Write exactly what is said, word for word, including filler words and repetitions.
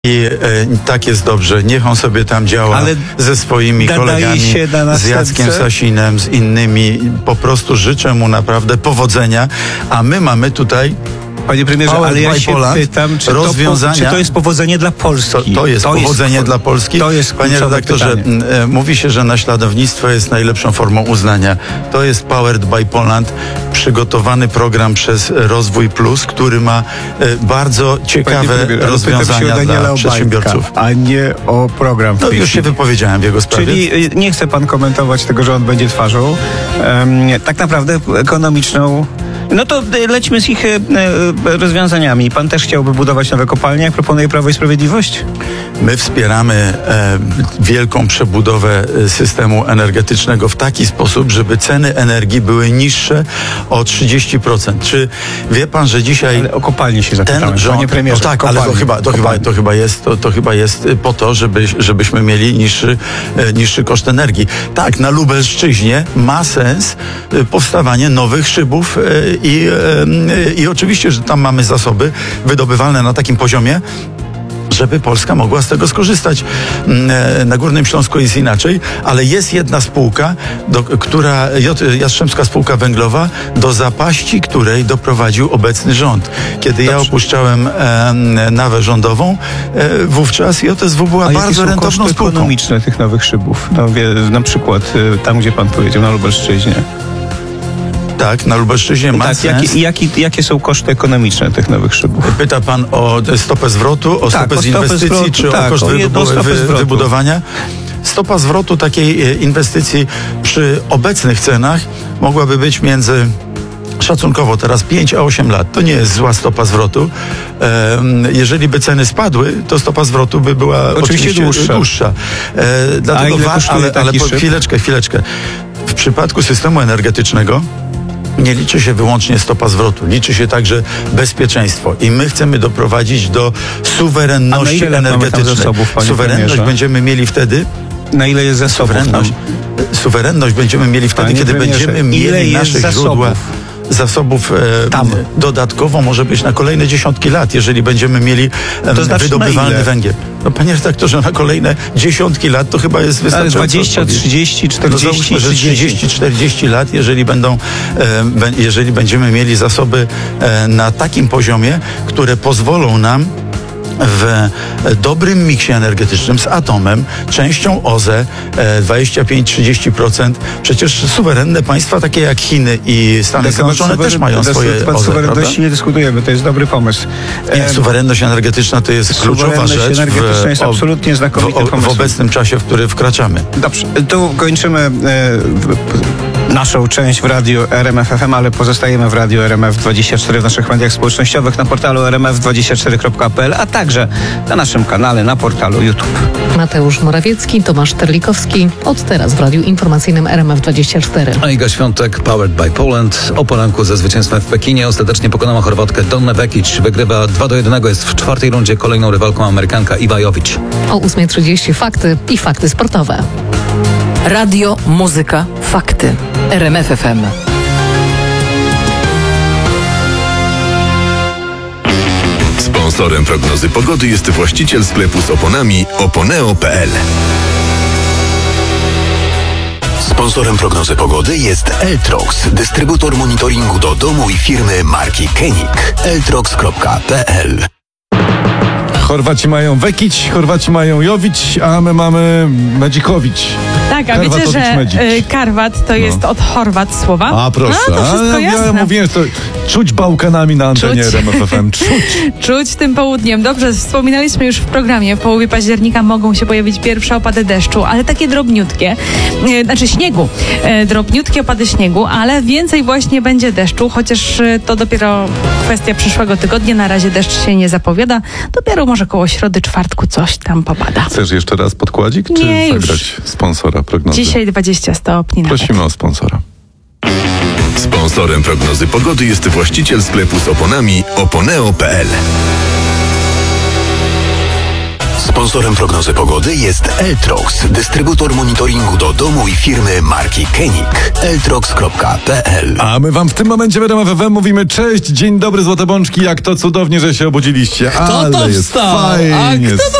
I e, tak jest dobrze, niech on sobie tam działa Ale ze swoimi kolegami, się na z Jackiem Sasinem, z innymi. Po prostu życzę mu naprawdę powodzenia, a my mamy tutaj, panie premierze, Power ale ja by się Poland, pytam, czy to, rozwiązania, czy to jest powodzenie dla Polski? to, to jest to powodzenie jest, dla Polski. To jest Panie redaktorze, e, mówi się, że naśladownictwo jest najlepszą formą uznania. To jest Powered by Poland, przygotowany program przez Rozwój Plus, który ma e, bardzo ciekawe premierze, rozwiązania dla przedsiębiorców. Obajtka, a nie o program. No już się wypowiedziałem w jego sprawie. Czyli nie chce pan komentować tego, że on będzie twarzą um, tak naprawdę ekonomiczną. No to lećmy z ich e, rozwiązaniami. Pan też chciałby budować nowe kopalnie, jak proponuje Prawo i Sprawiedliwość? My wspieramy e, wielką przebudowę systemu energetycznego w taki sposób, żeby ceny energii były niższe o trzydzieści procent. Czy wie pan, że dzisiaj... Ale o kopalnie się zapytałem, ten rząd, panie premierze. No tak, kopalnie, ale to chyba, to, chyba, to, chyba jest, to, to chyba jest po to, żeby, żebyśmy mieli niższy, e, niższy koszt energii. Tak, na Lubelszczyźnie ma sens e, powstawanie nowych szybów e, i, e, i oczywiście, że tam mamy zasoby wydobywalne na takim poziomie, żeby Polska mogła z tego skorzystać. Na Górnym Śląsku jest inaczej, ale jest jedna spółka, do, która, Jastrzębska Spółka Węglowa, do zapaści której doprowadził obecny rząd. Kiedy Dobrze. ja opuszczałem e, nawę rządową, e, wówczas J S W była A bardzo rentowną spółką. Ekonomiczne tych nowych szybów? No, wie, na przykład tam, gdzie pan powiedział, na Lubelszczyźnie. Tak, na Lubelszczyźnie ma tak, sens. Jakie, jakie, jakie są koszty ekonomiczne tych nowych szybów? Pyta pan o stopę zwrotu, o tak, stopę o z stopę inwestycji, zwrotu, czy tak, o koszt o jedną wy, stopę wy, wybudowania? Stopa zwrotu takiej inwestycji przy obecnych cenach mogłaby być między szacunkowo teraz pięć a osiem lat. To nie jest zła stopa zwrotu. Jeżeli by ceny spadły, to stopa zwrotu by była oczywiście, oczywiście dłuższa. dłuższa. E, dlatego a ile wa- ale, ale po, chwileczkę, chwileczkę. W przypadku systemu energetycznego nie liczy się wyłącznie stopa zwrotu, liczy się także bezpieczeństwo i my chcemy doprowadzić do suwerenności energetycznej. Zasobów, Suwerenność premierze? będziemy mieli wtedy, na ile jest zasobów? Suwerenność, suwerenność będziemy mieli wtedy, panie kiedy premierze, będziemy mieli nasze zasobów? źródła zasobów e, tam dodatkowo może być na kolejne dziesiątki lat, jeżeli będziemy mieli e, to znaczy wydobywalny węgiel. No panie redaktorze, na kolejne dziesiątki lat to chyba jest wystarczająco. dwadzieścia, trzydzieści, czterdzieści, no załóżmy, że trzydzieści, czterdzieści lat, jeżeli będą, e, jeżeli będziemy mieli zasoby e, na takim poziomie, które pozwolą nam w dobrym miksie energetycznym z atomem, częścią O Z E dwadzieścia pięć do trzydziestu procent. Przecież suwerenne państwa takie jak Chiny i Stany Zjednoczone też mają swoje O Z E. Suwerenności nie dyskutujemy, to jest dobry pomysł. Nie, suwerenność energetyczna to jest kluczowa rzecz energetyczna w, jest absolutnie znakomitym w, w obecnym czasie, w który wkraczamy. Dobrze, tu kończymy e, w, naszą część w radiu R M F F M, ale pozostajemy w radiu R M F dwadzieścia cztery w naszych mediach społecznościowych, na portalu r m f dwadzieścia cztery kropka p l, a także na naszym kanale, na portalu YouTube. Mateusz Morawiecki, Tomasz Terlikowski. Od teraz w Radiu Informacyjnym R M F dwadzieścia cztery. A Iga Świątek, Powered by Poland. O poranku ze zwycięstwem w Pekinie ostatecznie pokonała Chorwatkę Donnę Vekic. Wygrywa dwa do jednego, jest w czwartej rundzie. Kolejną rywalką Amerykanka Iwa Jovic. O ósma trzydzieści fakty i fakty sportowe. Radio, muzyka, fakty. R M F F M. Sponsorem prognozy pogody jest właściciel sklepu z oponami oponeo kropka p l. Sponsorem prognozy pogody jest Eltrox, dystrybutor monitoringu do domu i firmy marki Koenig. eltrox kropka p l. Chorwaci mają Vekic, Chorwaci mają Jovic, a my mamy Medzikowicz. Tak, a wiecie, że y, Karwat to jest no. od Chorwat słowa? A proszę, no, to wszystko a, ja, jasne. ja mówiłem, to czuć bałkanami na antenie R M F F M, czuć. Czuć tym południem. Dobrze, wspominaliśmy już w programie, w połowie października mogą się pojawić pierwsze opady deszczu, ale takie drobniutkie, y, znaczy śniegu, y, drobniutkie opady śniegu, ale więcej właśnie będzie deszczu, chociaż y, to dopiero kwestia przyszłego tygodnia, na razie deszcz się nie zapowiada, dopiero może koło środy, czwartku coś tam popada. Chcesz jeszcze raz podkładzik, czy nie, zagrać już. sponsora prognozy? Dzisiaj dwadzieścia stopni. Prosimy nawet. o sponsora. Sponsorem prognozy pogody jest właściciel sklepu z oponami oponeo kropka p l. Sponsorem prognozy pogody jest Eltrox, dystrybutor monitoringu do domu i firmy marki Kenik. eltrox kropka p l. A my wam w tym momencie w R M F F M mówimy cześć, dzień dobry, złote bączki, jak to cudownie, że się obudziliście. Kto Ale to jest wstał? A fajnie. kto to